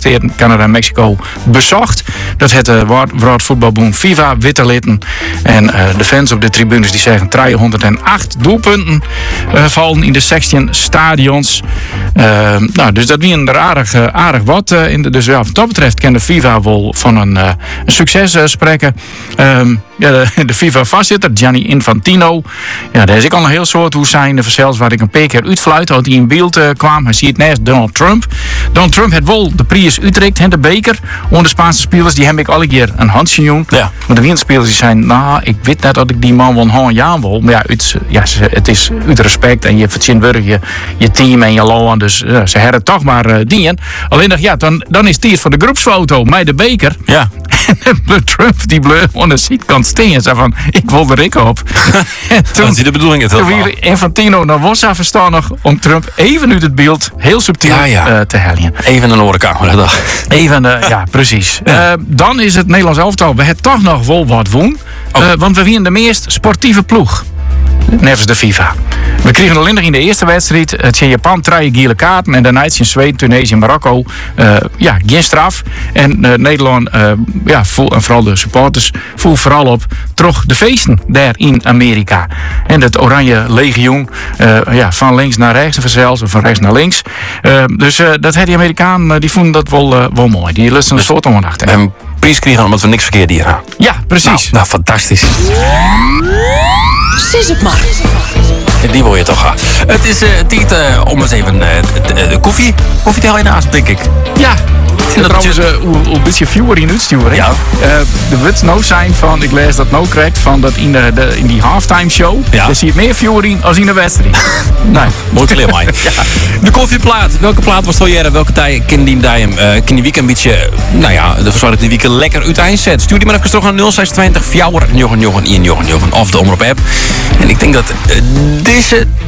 Steden, Canada en Mexico bezocht. Dat het Wereldvoetbalbond FIFA witte litten. En de fans op de tribunes die zeggen 308 doelpunten vallen in de 16 stadions. Dus dat wie er aardig wat. Dus ja, wat dat betreft kan de FIFA wel van een succes spreken. De FIFA-voorzitter, Gianni Infantino. Ja, daar is ik al een heel soort hoe zijn zelfs waar ik een paar keer uitfluit. Dat hij in beeld kwam. Hij ziet naast Donald Trump. Donald Trump heeft wel de prijs Utrecht, de beker. Onder de Spaanse spelers, die heb ik alle keer een handje doen. Ja. Maar de wereldspelers die zijn, ik weet net dat ik die man wel een jaar wil. Maar het is uit respect en je verzint je team en je loon. Dus ze hebben het toch maar dienen. Alleen dan is het hier voor de groepsfoto met de beker. Ja. En Trump die bleef aan de zijkant staan. Zei van, ik wil er ik op. Toen is de bedoeling het wel. Toen weer Infantino naar Wossa verstandig om Trump even uit het beeld heel subtiel te helpen. Even een orencamera dag. Ja, precies. Ja. Dan is het Nederlands elftal. We hebben toch nog wel wat won. Want we winnen de meest sportieve ploeg. Nevens de FIFA. We kregen alleen nog in de eerste wedstrijd het in Japan 3 gele kaarten en daarna in Zweden, Tunesië en Marokko geen straf. En Nederland, en vooral de supporters, voelen vooral op terug de feesten daar in Amerika. En het Oranje Legioen, van links naar rechts of zelfs van rechts naar links. Dus dat had die Amerikaan, die vonden dat wel mooi. Die lusten er soort om achter. En prijs kregen omdat we niks verkeerd hier gaan. Ja, precies. Nou, fantastisch. Precies het maar. Die wil je toch gaan. Het is tijd om eens even koffie te halen naast, denk ik. Ja. En trouwens, een beetje viewer in uitsturen. Ja. Er wordt nou zijn van, ik lees dat nou correct, van dat in die halftime show, daar zie je meer viewer in als in de wedstrijd. Nee, mooi kleer, man. Ja. De koffieplaat. Welke plaat was het? Welke tijd kan die weekend een beetje, de verzorging die weekend lekker uiteindelijk. Stuur die maar even terug naar 0620 4 of de omroep app. En ik denk dat deze